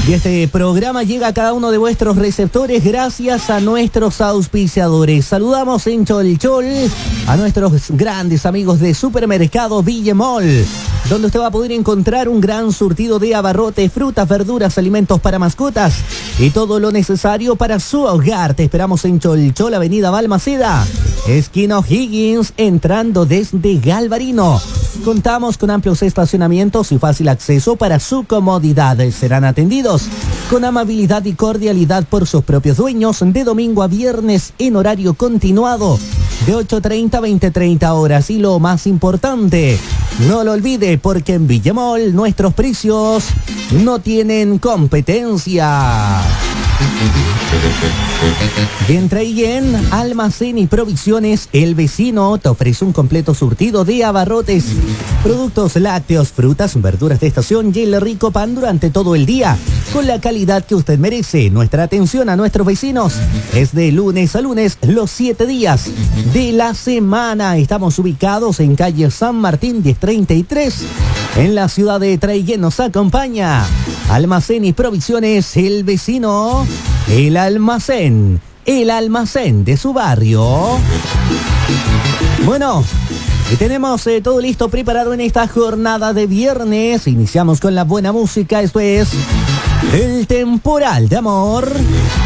Y este programa llega a cada uno de vuestros receptores gracias a nuestros auspiciadores. Saludamos en Cholchol a nuestros grandes amigos de Supermercado Villemol, donde usted va a poder encontrar un gran surtido de abarrotes, frutas, verduras, alimentos para mascotas y todo lo necesario para su hogar. Te esperamos en Cholchol, Avenida Balmaceda, esquina O'Higgins, entrando desde Galvarino. Contamos con amplios estacionamientos y fácil acceso para su comodidad. Serán atendidos con amabilidad y cordialidad por sus propios dueños de domingo a viernes en horario continuado de 8:30 a 20:30 horas. Y lo más importante, no lo olvide, porque en Villemol nuestros precios no tienen competencia. En Traiguén, Almacén y Provisiones El Vecino te ofrece un completo surtido de abarrotes, productos lácteos, frutas, verduras de estación y el rico pan durante todo el día, con la calidad que usted merece. Nuestra atención a nuestros vecinos es de lunes a lunes, los 7 días de la semana. Estamos ubicados en calle San Martín 1033, en la ciudad de Traiguén. Nos acompaña Almacén y Provisiones El Vecino, el almacén de su barrio. Bueno, y tenemos todo listo, preparado en esta jornada de viernes. Iniciamos con la buena música. Esto es El Temporal de Amor.